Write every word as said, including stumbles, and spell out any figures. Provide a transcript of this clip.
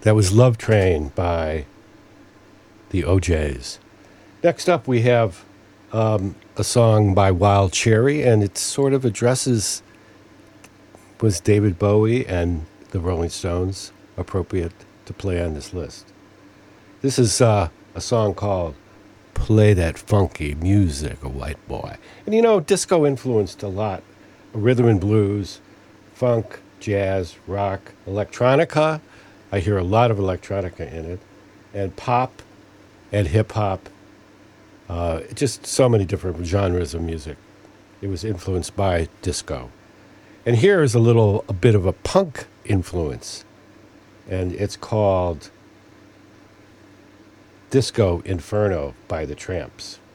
That was Love Train by the O Js. Next up, we have um, a song by Wild Cherry, and it sort of addresses, was David Bowie and the Rolling Stones appropriate to play on this list? This is uh, a song called Play That Funky Music, a White Boy. And you know, disco influenced a lot. Rhythm and blues, funk, jazz, rock, electronica. I hear a lot of electronica in it. And pop and hip-hop. Uh, just so many different genres of music. It was influenced by disco. And here is a little, a bit of a punk influence. And it's called Disco Inferno by the Tramps.